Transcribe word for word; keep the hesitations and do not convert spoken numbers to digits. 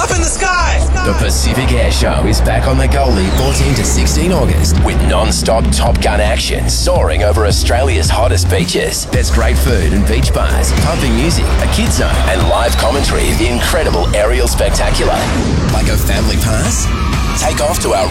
Up in the sky! The Pacific Air Show is back on the Goldie fourteen to sixteen August with non-stop Top Gun action soaring over Australia's hottest beaches. There's great food and beach bars, pumping music, a kids zone, and live commentary of the incredible aerial spectacular. Like a family pass? Take off to our